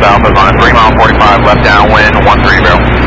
Alpha's on a 3 mile 45 left downwind, 130 barrel.